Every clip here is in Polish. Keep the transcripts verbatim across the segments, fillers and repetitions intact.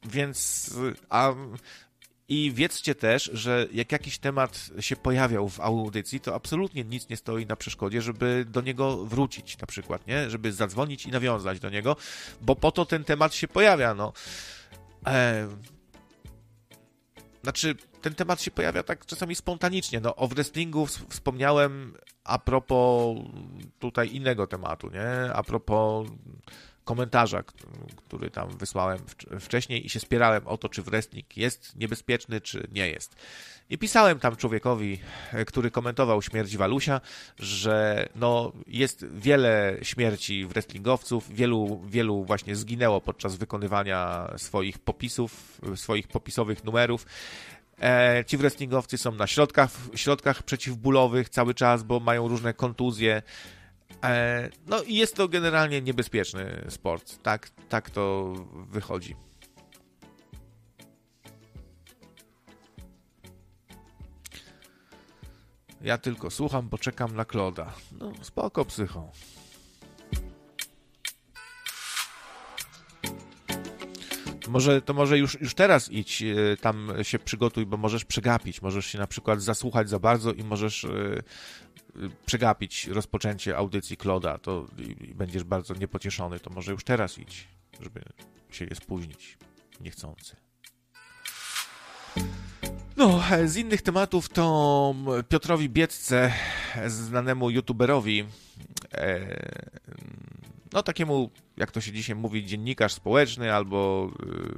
więc a, i wiedzcie też, że jak jakiś temat się pojawiał w audycji, to absolutnie nic nie stoi na przeszkodzie, żeby do niego wrócić na przykład, nie? Żeby zadzwonić i nawiązać do niego, bo po to ten temat się pojawia, no. E... Znaczy, ten temat się pojawia tak czasami spontanicznie, no. O wrestlingu wspomniałem a propos tutaj innego tematu, nie? A propos komentarza, który tam wysłałem wcześniej i się spierałem o to, czy wrestling jest niebezpieczny, czy nie jest. I pisałem tam człowiekowi, który komentował śmierć Walusia, że no jest wiele śmierci wrestlingowców, wielu, wielu właśnie zginęło podczas wykonywania swoich popisów, swoich popisowych numerów. E, ci wrestlingowcy są na środkach, środkach przeciwbólowych cały czas, bo mają różne kontuzje. No i jest to generalnie niebezpieczny sport. Tak, tak to wychodzi. Ja tylko słucham, bo czekam na Kloda. No spoko, psycho. To może, to może już, już teraz idź, tam się przygotuj, bo możesz przegapić. Możesz się na przykład zasłuchać za bardzo i możesz przegapić rozpoczęcie audycji Kloda, to i, i będziesz bardzo niepocieszony, to może już teraz idź, żeby się nie spóźnić niechcący. No, z innych tematów to Piotrowi Biedce, znanemu youtuberowi, e, no takiemu, jak to się dzisiaj mówi, dziennikarz społeczny albo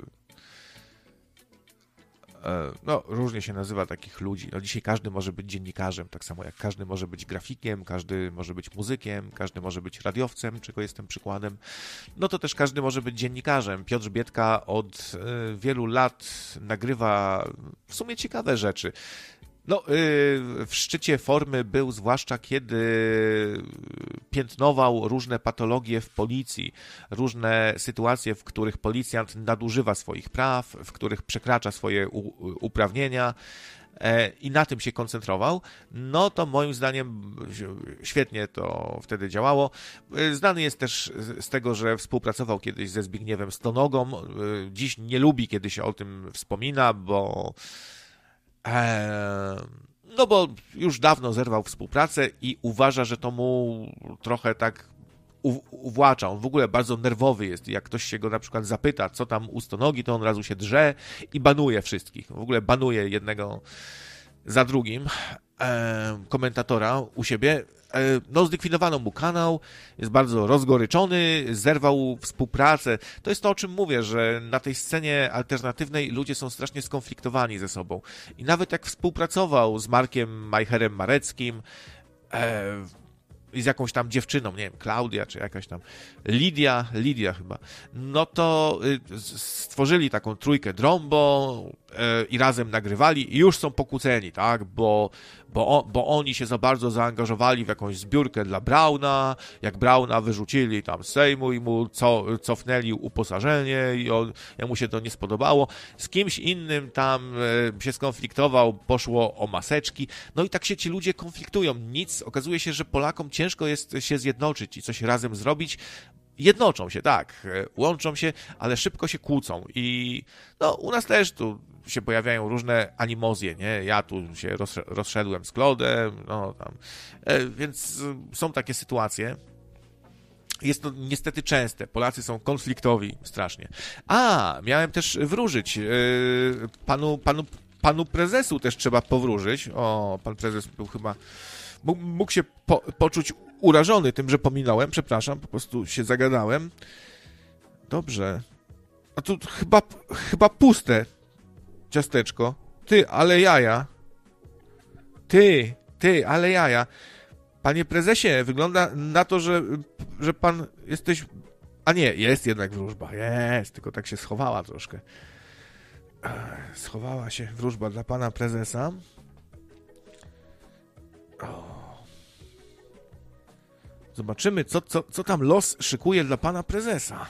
no, różnie się nazywa takich ludzi. No, dzisiaj każdy może być dziennikarzem, tak samo jak każdy może być grafikiem, każdy może być muzykiem, każdy może być radiowcem, czego jestem przykładem. No to też każdy może być dziennikarzem. Piotr Biedka od y, wielu lat nagrywa w sumie ciekawe rzeczy. No, y, w szczycie formy był zwłaszcza kiedy piętnował różne patologie w policji, różne sytuacje, w których policjant nadużywa swoich praw, w których przekracza swoje u, uprawnienia e, i na tym się koncentrował. No to moim zdaniem świetnie to wtedy działało. Znany jest też z tego, że współpracował kiedyś ze Zbigniewem Stonogą. Dziś nie lubi, kiedy się o tym wspomina, bo no bo już dawno zerwał współpracę i uważa, że to mu trochę tak uwłacza. On w ogóle bardzo nerwowy jest. Jak ktoś się go na przykład zapyta, co tam u Stonogi, to on razu się drze i banuje wszystkich. W ogóle banuje jednego za drugim komentatora u siebie. No, zlikwidowano mu kanał, jest bardzo rozgoryczony, zerwał współpracę. To jest to, o czym mówię, że na tej scenie alternatywnej ludzie są strasznie skonfliktowani ze sobą. I nawet jak współpracował z Markiem Majcherem Mareckim e, i z jakąś tam dziewczyną, nie wiem, Klaudia czy jakaś tam Lidia, Lidia chyba, no to y, stworzyli taką trójkę Drombo y, i razem nagrywali i już są pokłóceni, tak, bo Bo, o, bo oni się za bardzo zaangażowali w jakąś zbiórkę dla Brauna, jak Brauna wyrzucili tam z Sejmu i mu co, cofnęli uposażenie i on, jemu się to nie spodobało. Z kimś innym tam e, się skonfliktował, poszło o maseczki. No i tak się ci ludzie konfliktują. Nic, okazuje się, że Polakom ciężko jest się zjednoczyć i coś razem zrobić. Jednoczą się, tak, łączą się, ale szybko się kłócą i no u nas też tu się pojawiają różne animozje, nie? Ja tu się rozszedłem z Klodem, no tam, e, więc są takie sytuacje. Jest to niestety częste. Polacy są konfliktowi strasznie. A, miałem też wróżyć. E, panu, panu, panu prezesu też trzeba powróżyć. O, pan prezes był chyba... Mógł się po, poczuć urażony tym, że pominąłem. Przepraszam, po prostu się zagadałem. Dobrze. A tu chyba, chyba puste ciasteczko. Ty, ale jaja. Ty, ty, ale jaja. Panie prezesie, wygląda na to, że, że pan jesteś... A nie, jest jednak wróżba. Jest, tylko tak się schowała troszkę. Schowała się wróżba dla pana prezesa. O. Zobaczymy, co, co, co tam los szykuje dla pana prezesa.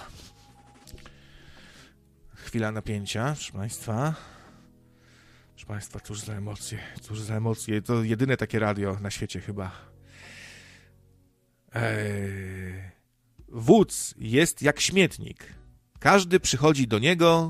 Chwila napięcia, proszę państwa. Proszę państwa, cóż za emocje, cóż za emocje. To jedyne takie radio na świecie chyba. Eee, wódz jest jak śmietnik. Każdy przychodzi do niego